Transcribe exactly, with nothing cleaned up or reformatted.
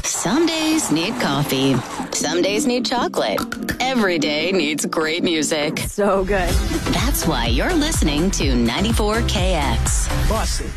Some days need coffee. Some days need chocolate. Every day needs great music. So good. That's why you're listening to ninety-four K X. Bossy.